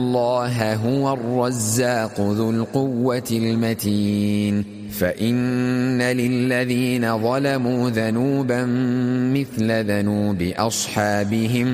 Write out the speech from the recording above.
الله هو الرزاق ذو القوة المتين فإن للذين ظلموا ذنوبا مثل ذنوب أصحابهم